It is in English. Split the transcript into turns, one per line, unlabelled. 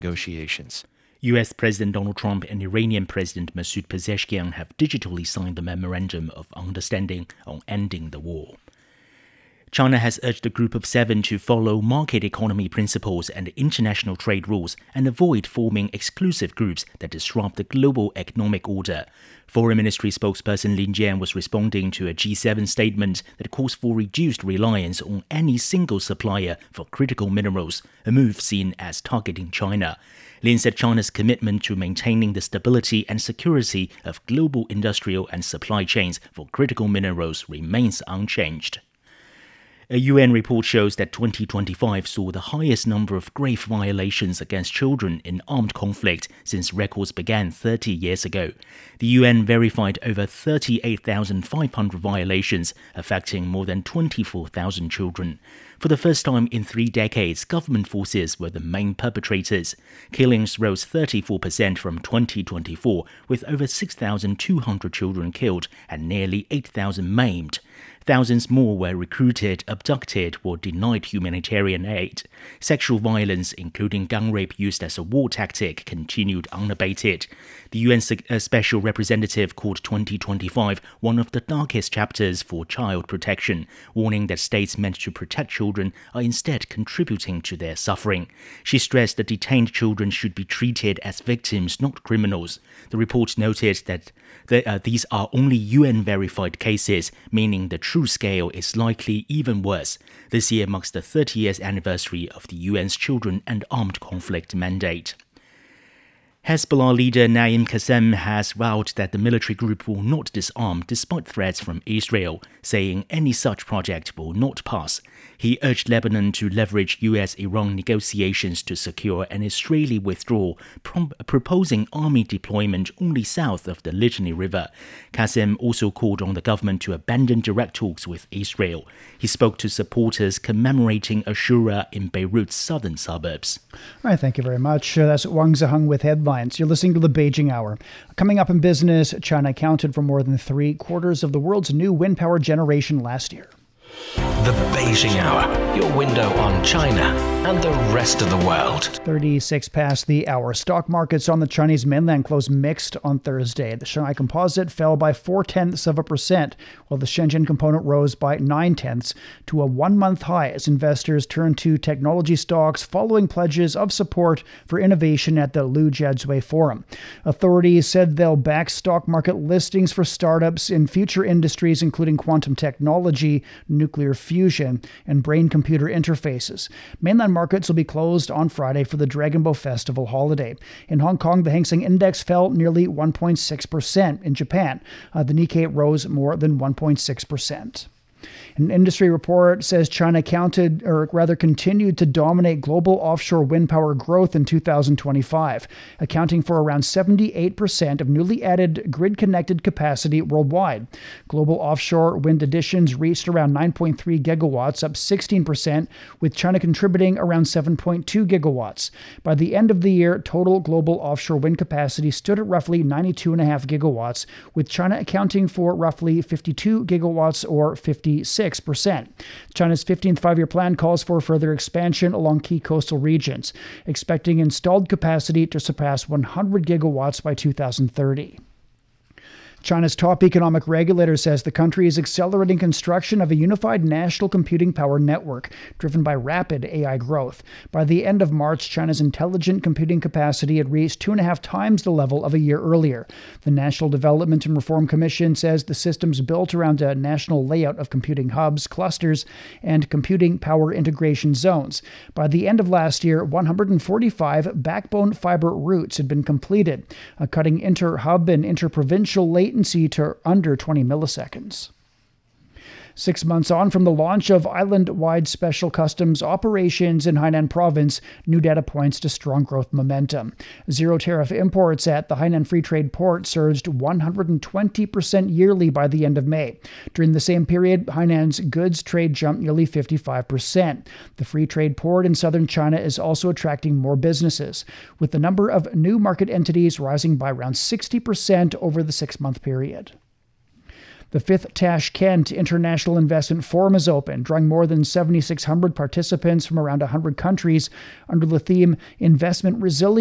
negotiations.
U.S. President Donald Trump and Iranian President Masoud Pezeshkian have digitally signed the Memorandum of Understanding on ending the war. China has urged the Group of Seven to follow market economy principles and international trade rules and avoid forming exclusive groups that disrupt the global economic order. Foreign Ministry spokesperson Lin Jian was responding to a G7 statement that calls for reduced reliance on any single supplier for critical minerals, a move seen as targeting China. Lin said China's commitment to maintaining the stability and security of global industrial and supply chains for critical minerals remains unchanged. A UN report shows that 2025 saw the highest number of grave violations against children in armed conflict since records began 30 years ago. The UN verified over 38,500 violations affecting more than 24,000 children. For the first time in 3 decades, government forces were the main perpetrators. Killings rose 34% from 2024, with over 6,200 children killed and nearly 8,000 maimed. Thousands more were recruited, abducted, or denied humanitarian aid. Sexual violence, including gun rape used as a war tactic, continued unabated. The UN Special Representative called 2025 one of the darkest chapters for child protection, warning that states meant to protect children are instead contributing to their suffering. She stressed that detained children should be treated as victims, not criminals. The report noted that these are only UN-verified cases, meaning the true scale is likely even worse. This year marks the 30th anniversary of the UN's Children and Armed Conflict Mandate. Hezbollah leader Naim Qassem has vowed that the military group will not disarm despite threats from Israel, saying any such project will not pass. He urged Lebanon to leverage US-Iran negotiations to secure an Israeli withdrawal, proposing army deployment only south of the Litani River. Qassem also called on the government to abandon direct talks with Israel. He spoke to supporters commemorating Ashura in Beirut's southern suburbs.
All right, thank you very much. That's Wang Ziheng with headlines. You're listening to the Beijing Hour. Coming up in business, China accounted for more than 3/4 of the world's new wind power generation last year.
The Beijing Hour, your window on China and the rest of the world.
36 past the hour. Stock markets on the Chinese mainland closed mixed on Thursday. The Shanghai Composite fell by 0.4%, while the Shenzhen Component rose by 0.9% to a one-month high as investors turned to technology stocks following pledges of support for innovation at the Lu Jiazui Forum. Authorities said they'll back stock market listings for startups in future industries including quantum technology, nuclear fusion, and brain-computer interfaces. Mainland markets will be closed on Friday for the Dragon Boat Festival holiday. In Hong Kong, the Hang Seng Index fell nearly 1.6%. In Japan, the Nikkei rose more than 1.6%. An industry report says China continued to dominate global offshore wind power growth in 2025, accounting for around 78% of newly added grid-connected capacity worldwide. Global offshore wind additions reached around 9.3 gigawatts, up 16%, with China contributing around 7.2 gigawatts. By the end of the year, total global offshore wind capacity stood at roughly 92.5 gigawatts, with China accounting for roughly 52 gigawatts or 56%. China's 15th five-year plan calls for further expansion along key coastal regions, expecting installed capacity to surpass 100 gigawatts by 2030. China's top economic regulator says the country is accelerating construction of a unified national computing power network driven by rapid AI growth. By the end of March, China's intelligent computing capacity had reached 2.5 times the level of a year earlier. The National Development and Reform Commission says the system's built around a national layout of computing hubs, clusters, and computing power integration zones. By the end of last year, 145 backbone fiber routes had been completed, cutting inter-hub and inter-provincial latency to under 20 milliseconds. 6 months on from the launch of island-wide special customs operations in Hainan province, new data points to strong growth momentum. Zero-tariff imports at the Hainan Free Trade Port surged 120% yearly by the end of May. During the same period, Hainan's goods trade jumped nearly 55%. The Free Trade Port in southern China is also attracting more businesses, with the number of new market entities rising by around 60% over the 6-month period. The 5th Tashkent International Investment Forum is open, drawing more than 7,600 participants from around 100 countries under the theme Investment Resilience.